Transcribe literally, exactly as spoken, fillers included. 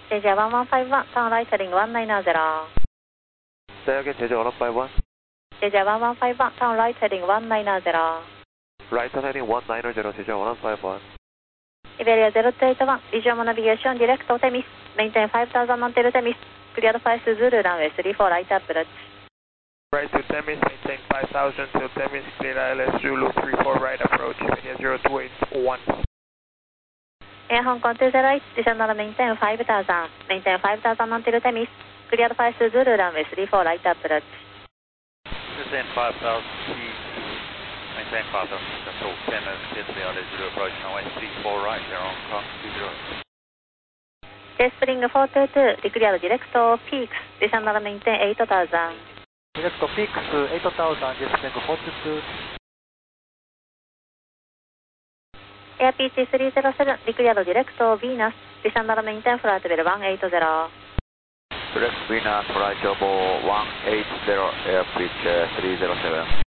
제자 one one five one, turn right heading one nine zero. Say again, 제자 one one five one. 제자 one one five one, turn right heading one nine zero. Right turn heading one nine zero, 제자 one one five one. Iberia zero two eight one, visual navigation direct to Temis, maintain five thousand until Temis, cleared flight to Zulu runway three four right approach. Right to Temis, maintain five thousand till Temis, clear I L S Zulu three four right approach, Iberia zero two eight one. Air Hong Kong two zero eight, additional maintain five thousand, maintain five thousand until Temis, cleared flight to Zulu runway three four right approach. Maintain five thousand feet, maintain five thousand until Temis, clear I L S Zulu approach, runway three four right, Air Hong Kong two zero eight. J Spring four two two, declared direct to Peaks, additional maintain eight thousand. Direct to Peaks eight thousand, J Spring four two two. Air P T three zero seven, declared direct to Venus, additional maintain flight level one eight zero. Direct Venus, flight level one eight zero, air pitch three zero seven.